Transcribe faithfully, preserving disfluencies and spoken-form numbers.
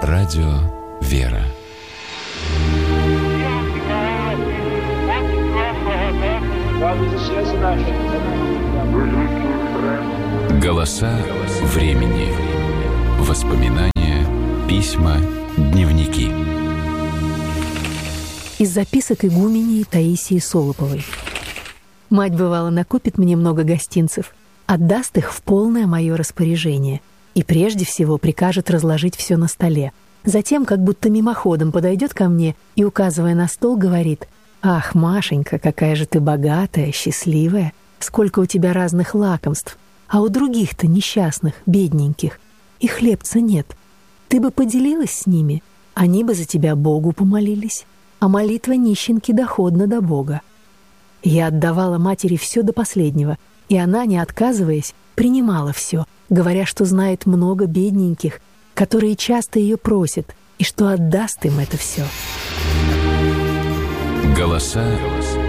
Радио «Вера». Голоса времени. Воспоминания, письма, дневники. Из записок игумении Таисии Солоповой. Мать, бывало, накупит мне много гостинцев, отдаст их в полное мое распоряжение и прежде всего прикажет разложить все на столе. Затем, как будто мимоходом, подойдет ко мне и, указывая на стол, говорит: «Ах, Машенька, какая же ты богатая, счастливая! Сколько у тебя разных лакомств! А у других-то несчастных, бедненьких, и хлебца нет. Ты бы поделилась с ними, они бы за тебя Богу помолились, а молитва нищенки доходна до Бога». Я отдавала матери все до последнего, и она, не отказываясь, принимала все, говоря, что знает много бедненьких, которые часто ее просят, и что отдаст им это все. Голоса